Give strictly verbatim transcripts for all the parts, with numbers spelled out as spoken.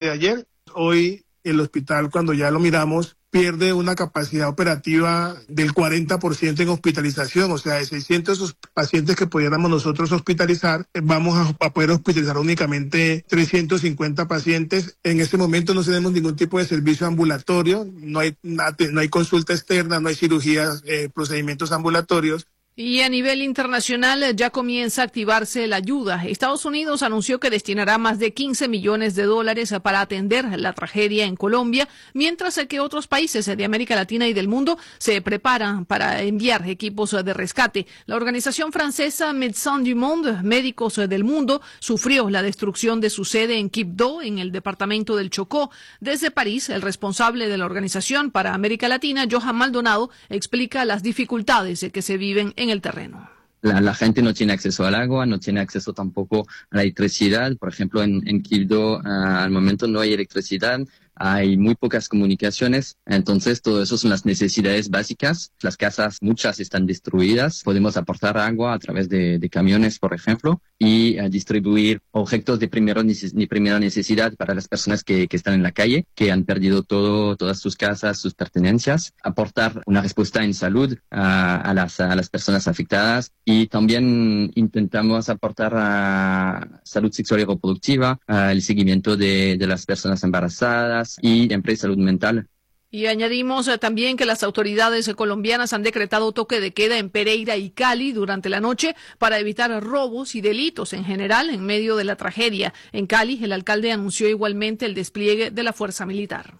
de ayer. Hoy el hospital, cuando ya lo miramos, pierde una capacidad operativa del cuarenta por ciento en hospitalización, o sea, de seiscientos pacientes que pudiéramos nosotros hospitalizar, vamos a, a poder hospitalizar únicamente trescientos cincuenta pacientes. En este momento no tenemos ningún tipo de servicio ambulatorio, no hay, no hay consulta externa, no hay cirugías, eh, procedimientos ambulatorios. Y a nivel internacional ya comienza a activarse la ayuda. Estados Unidos anunció que destinará más de quince millones de dólares para atender la tragedia en Colombia, mientras que otros países de América Latina y del mundo se preparan para enviar equipos de rescate. La organización francesa Médecins du Monde, Médicos del Mundo, sufrió la destrucción de su sede en Quibdó, en el departamento del Chocó. Desde París, el responsable de la organización para América Latina, Johan Maldonado, explica las dificultades que se viven en el terreno. La, la gente no tiene acceso al agua, no tiene acceso tampoco a la electricidad. Por ejemplo, en, en Quibdó uh, al momento no hay electricidad, hay muy pocas comunicaciones, entonces todo eso son las necesidades básicas. Las casas, muchas están destruidas. Podemos aportar agua a través de, de camiones, por ejemplo, y uh, distribuir objetos de, primero, de primera necesidad para las personas que, que están en la calle, que han perdido todo, todas sus casas, sus pertenencias. Aportar una respuesta en salud uh, a, las, a las personas afectadas. Y también intentamos aportar a salud sexual y reproductiva, uh, el seguimiento de, de las personas embarazadas y siempre salud mental. Y añadimos eh, también que las autoridades eh, colombianas han decretado toque de queda en Pereira y Cali durante la noche para evitar robos y delitos en general en medio de la tragedia. En Cali, el alcalde anunció igualmente el despliegue de la fuerza militar.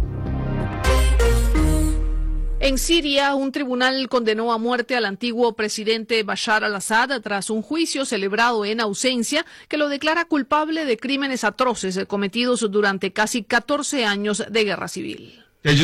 En Siria, un tribunal condenó a muerte al antiguo presidente Bashar al-Assad tras un juicio celebrado en ausencia que lo declara culpable de crímenes atroces cometidos durante casi catorce años de guerra civil.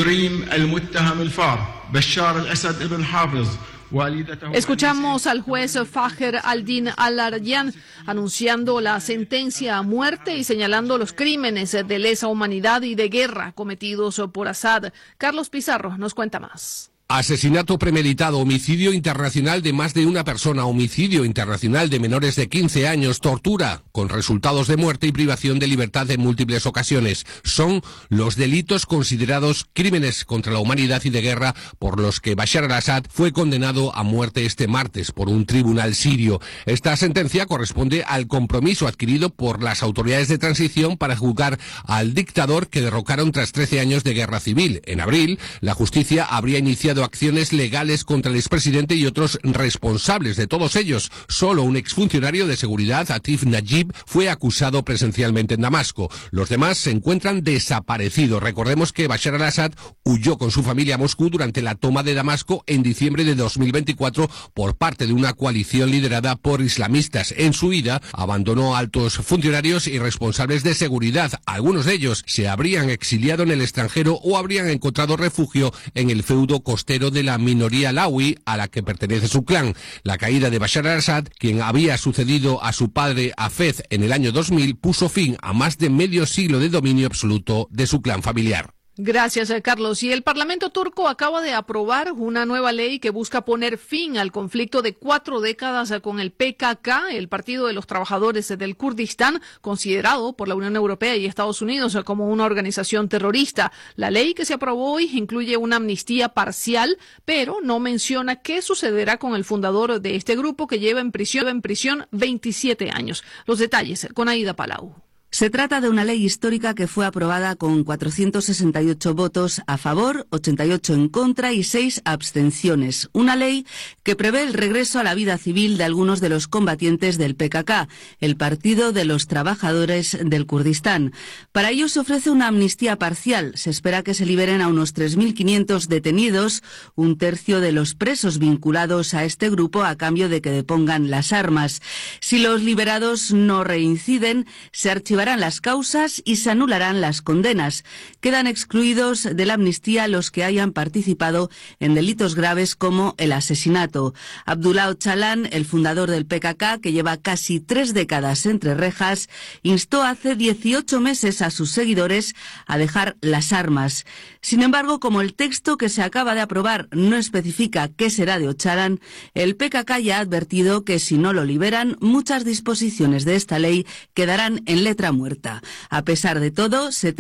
Escuchamos al juez Fajer al-Din al-Aryan anunciando la sentencia a muerte y señalando los crímenes de lesa humanidad y de guerra cometidos por Assad. Carlos Pizarro nos cuenta más. Asesinato premeditado, homicidio internacional de más de una persona, homicidio internacional de menores de quince años, tortura, con resultados de muerte y privación de libertad en múltiples ocasiones. Son los delitos considerados crímenes contra la humanidad y de guerra por los que Bashar al-Assad fue condenado a muerte este martes por un tribunal sirio. Esta sentencia corresponde al compromiso adquirido por las autoridades de transición para juzgar al dictador que derrocaron tras trece años de guerra civil. En abril, la justicia habría iniciado acciones legales contra el expresidente y otros responsables de todos ellos. Solo un exfuncionario de seguridad, Atif Najib, fue acusado presencialmente en Damasco. Los demás se encuentran desaparecidos. Recordemos que Bashar al-Assad huyó con su familia a Moscú durante la toma de Damasco en diciembre de dos mil veinticuatro por parte de una coalición liderada por islamistas. En su huida, abandonó a altos funcionarios y responsables de seguridad. Algunos de ellos se habrían exiliado en el extranjero o habrían encontrado refugio en el feudo costero de la minoría alawi a la que pertenece su clan. La caída de Bashar al-Assad, quien había sucedido a su padre Hafez en el año dos mil, puso fin a más de medio siglo de dominio absoluto de su clan familiar. Gracias, Carlos. Y el Parlamento turco acaba de aprobar una nueva ley que busca poner fin al conflicto de cuatro décadas con el P K K, el Partido de los Trabajadores del Kurdistán, considerado por la Unión Europea y Estados Unidos como una organización terrorista. La ley que se aprobó hoy incluye una amnistía parcial, pero no menciona qué sucederá con el fundador de este grupo que lleva en prisión, en prisión veintisiete años. Los detalles con Aida Palau. Se trata de una ley histórica que fue aprobada con cuatrocientos sesenta y ocho votos a favor, ochenta y ocho en contra y seis abstenciones. Una ley que prevé el regreso a la vida civil de algunos de los combatientes del P K K, el Partido de los Trabajadores del Kurdistán. Para ello se ofrece una amnistía parcial. Se espera que se liberen a unos tres mil quinientos detenidos, un tercio de los presos vinculados a este grupo a cambio de que depongan las armas. Si los liberados no reinciden, se archivarán las causas y se anularán las condenas. Quedan excluidos de la amnistía los que hayan participado en delitos graves como el asesinato. Abdullah Öcalan, el fundador del P K K, que lleva casi tres décadas entre rejas, instó hace dieciocho meses a sus seguidores a dejar las armas. Sin embargo, como el texto que se acaba de aprobar no especifica qué será de Öcalan, el P K K ya ha advertido que si no lo liberan, muchas disposiciones de esta ley quedarán en letra muerta. A pesar de todo, se